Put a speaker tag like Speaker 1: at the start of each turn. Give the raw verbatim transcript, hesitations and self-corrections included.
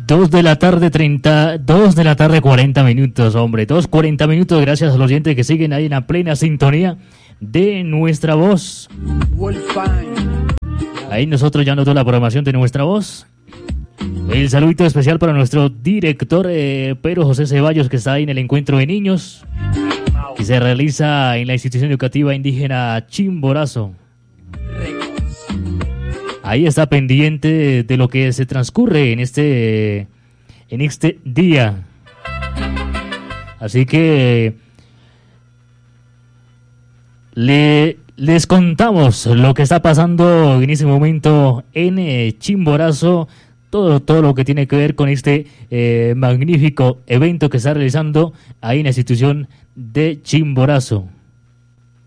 Speaker 1: Dos de la tarde, treinta, dos de la tarde, cuarenta minutos, hombre. Dos, cuarenta minutos, gracias a los oyentes que siguen ahí en la plena sintonía de Nuestra Voz. Ahí nosotros ya notó la programación de Nuestra Voz. El saludito especial para nuestro director eh, Pedro José Ceballos, que está ahí en el encuentro de niños, que se realiza en la institución educativa indígena Chimborazo. Ahí está pendiente de, de lo que se transcurre en este, en este día. Así que le, les contamos lo que está pasando en ese momento en eh, Chimborazo. Todo, todo lo que tiene que ver con este eh, magnífico evento que está realizando ahí en la institución de Chimborazo.